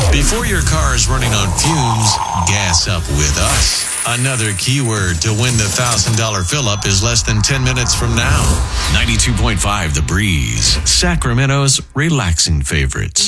Before your car is running on fumes, gas up with us. Another keyword to win the $1,000 fill-up is less than 10 minutes from now. 92.5 The Breeze, Sacramento's relaxing favorites.